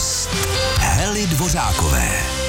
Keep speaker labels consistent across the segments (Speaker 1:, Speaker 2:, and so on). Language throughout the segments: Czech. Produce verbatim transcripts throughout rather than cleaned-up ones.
Speaker 1: Host Hely Dvořákové.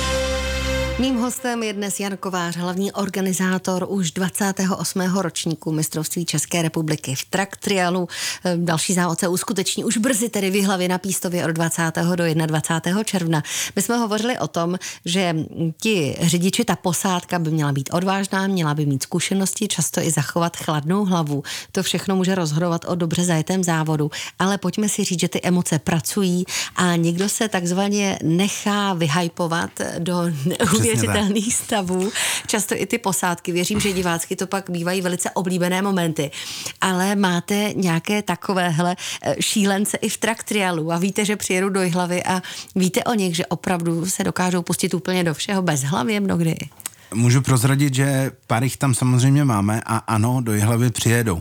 Speaker 2: Mým hostem je dnes Jan Kovář, hlavní organizátor už dvacátého osmého ročníku mistrovství České republiky v track trialu. Další závod se uskuteční už brzy, tedy v Jihlavě na Pístově od dvacátého do dvacátého prvního června. My jsme hovořili o tom, že ti řidiči, ta posádka by měla být odvážná, měla by mít zkušenosti, často i zachovat chladnou hlavu. To všechno může rozhodovat o dobře zajetém závodu, ale pojďme si říct, že ty emoce pracují a někdo se takzvaně nechá vyhypovat do neuvěřitelných stavů. Často i ty posádky. Věřím, že divácky to pak bývají velice oblíbené momenty. Ale máte nějaké takovéhle šílence i v track trialu a víte, že přijedu do Jihlavy a víte o nich, že opravdu se dokážou pustit úplně do všeho bez hlavy mnohdy.
Speaker 3: Můžu prozradit, že pár jich tam samozřejmě máme a ano, do Jihlavy přijedou.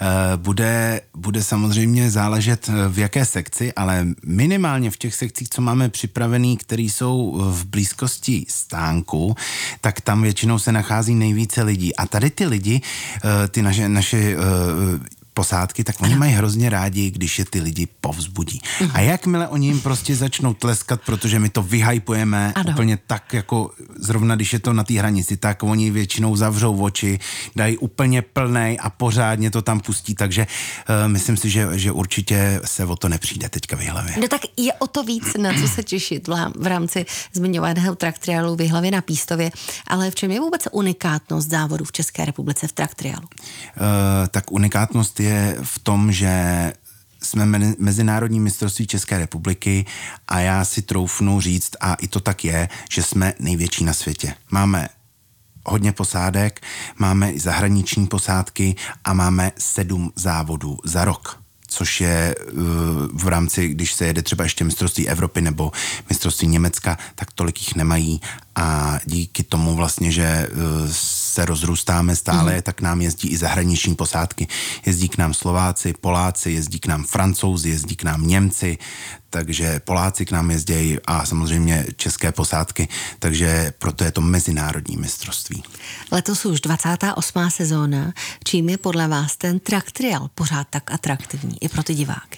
Speaker 3: Bude, bude samozřejmě záležet v jaké sekci, ale minimálně v těch sekcích, co máme připravený, které jsou v blízkosti stánku, tak tam většinou se nachází nejvíce lidí. A tady ty lidi, ty naše, naše posádky, tak oni mají hrozně rádi, když je ty lidi povzbudí. Uh-huh. A jakmile oni jim prostě začnou tleskat, protože my to vyhypujeme ano. úplně tak, jako zrovna když je to na té hranici, tak oni většinou zavřou oči, dají úplně plnej a pořádně to tam pustí, takže uh, myslím si, že, že určitě se o to nepřijde teďka v Jihlavě.
Speaker 2: No tak je o to víc, na co se těšit v rámci zmiňovaného track trialu v Jihlavě na Pístově, ale v čem je vůbec unikátnost závodu v České republice v track trialu?
Speaker 3: Uh, tak unikátnost je v tom, že jsme me- mezinárodní mistrovství České republiky a já si troufnu říct, a i to tak je, že jsme největší na světě. Máme hodně posádek, máme i zahraniční posádky a máme sedm závodů za rok, což je v rámci, když se jede třeba ještě mistrovství Evropy nebo mistrovství Německa, tak tolik jich nemají a díky tomu vlastně, že se rozrůstáme stále, mm. tak nám jezdí i zahraniční posádky. Jezdí k nám Slováci, Poláci, jezdí k nám Francouzi, jezdí k nám Němci, takže Poláci k nám jezdí a samozřejmě české posádky, takže proto je to mezinárodní mistrovství.
Speaker 2: Letos už dvacátá osmá sezóna. Čím je podle vás ten track trial pořád tak atraktivní i pro ty diváky?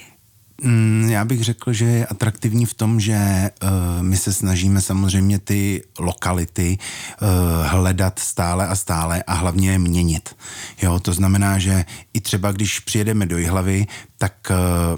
Speaker 3: Já bych řekl, že je atraktivní v tom, že uh, my se snažíme samozřejmě ty lokality uh, hledat stále a stále a hlavně je měnit. Jo, to znamená, že i třeba když přijedeme do Jihlavy, tak uh,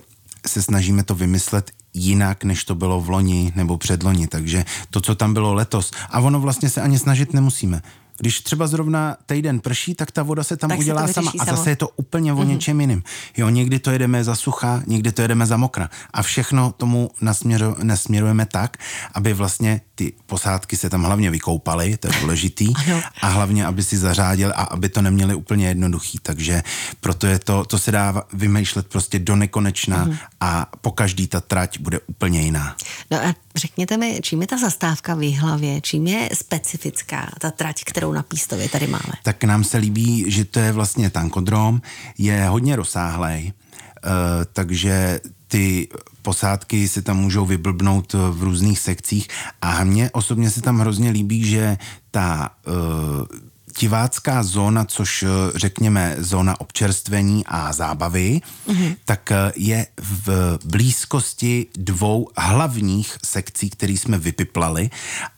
Speaker 3: se snažíme to vymyslet jinak, než to bylo v loni nebo předloni. Takže to, co tam bylo letos, a ono vlastně se ani snažit nemusíme. Když třeba zrovna týden prší, tak ta voda se tam tak udělá se sama a zase samo. Je to úplně o něčem jiným. Jo, někdy to jedeme za sucha, někdy to jedeme za mokra a všechno tomu nasměro, nasměrujeme tak, aby vlastně ty posádky se tam hlavně vykoupaly, to je důležitý, a hlavně, aby si zařádili a aby to neměli úplně jednoduchý, takže proto je to, to se dá vymýšlet prostě do nekonečna uh-huh. a po každý ta trať bude úplně jiná.
Speaker 2: No a řekněte mi, čím je ta zastávka v Jihlavě, čím je specifická ta trať, kterou na Pístově tady máme?
Speaker 3: Tak nám se líbí, že to je vlastně tankodrom, je hodně rozsáhlej, uh, takže ty posádky se tam můžou vyblbnout v různých sekcích a mně osobně se tam hrozně líbí, že ta uh, divácká zóna, což řekněme zóna občerstvení a zábavy, mm-hmm. tak je v blízkosti dvou hlavních sekcí, které jsme vypiplali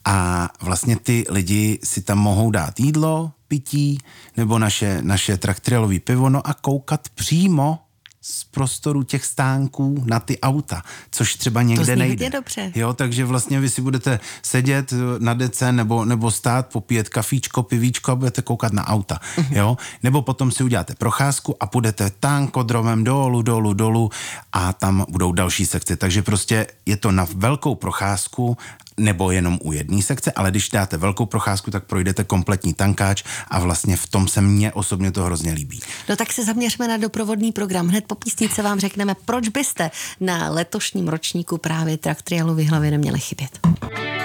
Speaker 3: a vlastně ty lidi si tam mohou dát jídlo, pití nebo naše, naše track trialový pivo, no a koukat přímo z prostoru těch stánků na ty auta, což třeba někde
Speaker 2: to
Speaker 3: nejde.
Speaker 2: Dobře.
Speaker 3: Jo, takže vlastně vy si budete sedět na dece nebo, nebo stát, popíjet kafíčko, pivíčko a budete koukat na auta. Uh-huh. Jo? Nebo potom si uděláte procházku a půjdete tankodromem dolů, dolů, dolů a tam budou další sekce. Takže prostě je to na velkou procházku nebo jenom u jedné sekce, ale když dáte velkou procházku, tak projdete kompletní tankáč a vlastně v tom se mně osobně to hrozně líbí.
Speaker 2: No tak se zaměřme na doprovodný program. Hned po písničce vám řekneme, proč byste na letošním ročníku právě track trialu v Jihlavě neměli chybět.